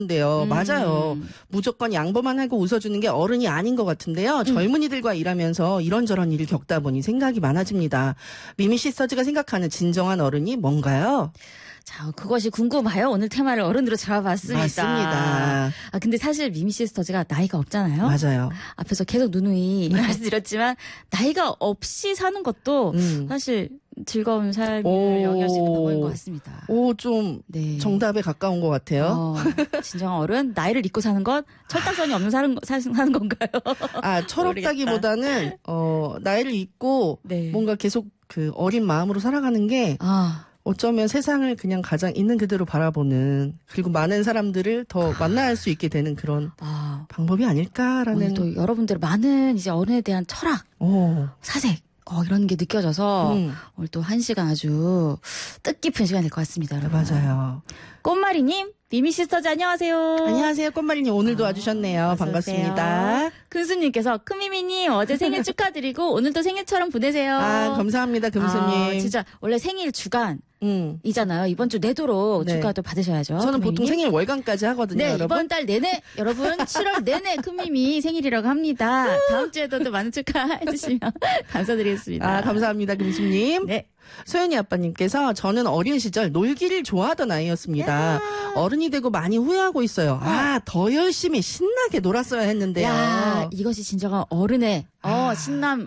데요. 맞아요. 무조건 양보만 하고 웃어주는 게 어른이 아닌 것 같은데요. 젊은이들과 일하면서 이런저런 일을 겪다 보니 생각이 많아집니다. 미미 시스터즈가 생각하는 진정한 어른이 뭔가요? 자, 그것이 궁금해요. 오늘 테마를 어른으로 잡아봤습니다. 맞습니다. 아, 근데 사실 미미 시스터즈가 나이가 없잖아요. 맞아요. 앞에서 계속 누누이 말씀드렸지만 나이가 없이 사는 것도 사실 즐거운 삶을 영위할 수 있는 방법인 것 같습니다. 좀 네. 정답에 가까운 것 같아요. 진정한 어른, 나이를 잊고 사는 것, 철딱선이 없는 사는 건가요? 아, 철없다기보다는 나이를 잊고 네. 뭔가 계속 그 어린 마음으로 살아가는 게 어쩌면 세상을 그냥 가장 있는 그대로 바라보는, 그리고 많은 사람들을 더 만날 수 있게 되는 그런 방법이 아닐까라는. 오늘 또 여러분들 많은 이제 어른에 대한 철학, 사색, 이런 게 느껴져서 오늘 또 1시간 아주 뜻깊은 시간이 될 것 같습니다, 여러분. 맞아요. 꽃마리님, 미미 시스터즈 안녕하세요. 안녕하세요. 꽃마리님 오늘도 와주셨네요. 반갑습니다. 금수님께서 금미미님 어제 생일 축하드리고 오늘도 생일처럼 보내세요. 아, 감사합니다. 금수님. 진짜 원래 생일 주간이잖아요. 이번 주 내도록 네. 축하도 받으셔야죠. 저는 금미미님. 보통 생일 월간까지 하거든요. 네, 여러분. 이번 달 내내 여러분 7월 내내 금미미 생일이라고 합니다. 다음 주에도 또 많은 축하해 주시면 감사드리겠습니다. 아, 감사합니다. 금수님. 네. 소연이 아빠님께서 저는 어린 시절 놀기를 좋아하던 아이였습니다. 어른이 되고 많이 후회하고 있어요. 더 열심히 신나게 놀았어야 했는데요. 야, 이것이 진정한 어른의 신남.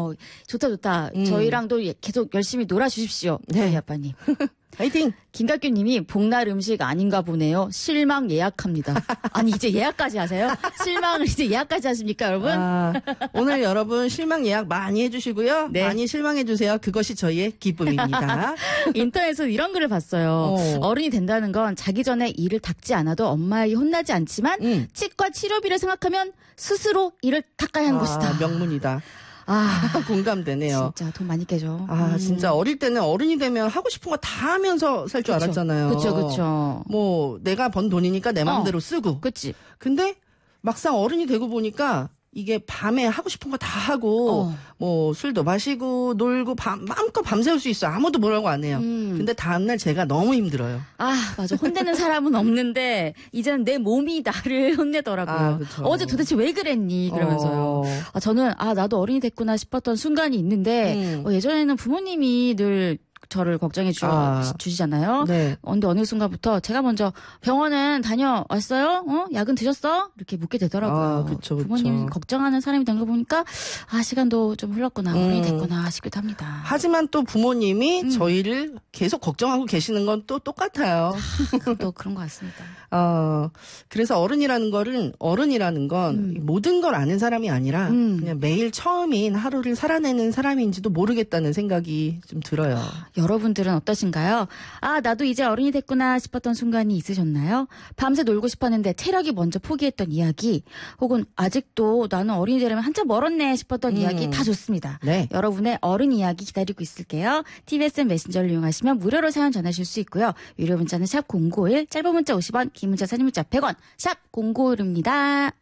좋다. 저희랑도 계속 열심히 놀아주십시오. 소연이 아빠님. 화이팅! 김각규님이 복날 음식 아닌가 보네요. 실망 예약합니다. 아니 이제 예약까지 하세요? 실망을 이제 예약까지 하십니까, 여러분? 오늘 여러분 실망 예약 많이 해주시고요. 네. 많이 실망해주세요. 그것이 저희의 기쁨입니다. 인터넷에서 이런 글을 봤어요. 어른이 된다는 건 자기 전에 일을 닦지 않아도 엄마에게 혼나지 않지만 치과 치료비를 생각하면 스스로 일을 닦아야 하는 것이다. 명문이다. 공감되네요. 진짜 돈 많이 깨져. 진짜 어릴 때는 어른이 되면 하고 싶은 거 다 하면서 살 줄 알았잖아요. 그쵸. 뭐 내가 번 돈이니까 내 마음대로 쓰고. 그치. 근데 막상 어른이 되고 보니까 이게 밤에 하고 싶은 거 다 하고 뭐 술도 마시고 놀고 마음껏 밤새울 수 있어. 아무도 뭐라고 안 해요. 근데 다음날 제가 너무 힘들어요. 맞아. 혼내는 사람은 없는데 이제는 내 몸이 나를 혼내더라고요. 어제 도대체 왜 그랬니? 그러면서요. 저는 나도 어른이 됐구나 싶었던 순간이 있는데 예전에는 부모님이 늘 저를 걱정해 주시잖아요. 네. 근데 어느 순간부터 제가 먼저 병원은 다녀왔어요? 약은 드셨어? 이렇게 묻게 되더라고요. 그쵸. 부모님 걱정하는 사람이 된 거 보니까 시간도 좀 흘렀구나. 어른이 됐구나 싶기도 합니다. 하지만 또 부모님이 저희를 계속 걱정하고 계시는 건 또 똑같아요. 또 그런 것 같습니다. 그래서 어른이라는 건 모든 걸 아는 사람이 아니라 그냥 매일 처음인 하루를 살아내는 사람인지도 모르겠다는 생각이 좀 들어요. 여러분들은 어떠신가요? 나도 이제 어른이 됐구나 싶었던 순간이 있으셨나요? 밤새 놀고 싶었는데 체력이 먼저 포기했던 이야기, 혹은 아직도 나는 어른이 되려면 한참 멀었네 싶었던 이야기 다 좋습니다. 네. 여러분의 어른 이야기 기다리고 있을게요. TBS 메신저를 이용하시면 무료로 사연 전하실 수 있고요. 유료 문자는 샵 051, 짧은 문자 50원, 긴 문자 사진 문자 100원, 샵 051입니다.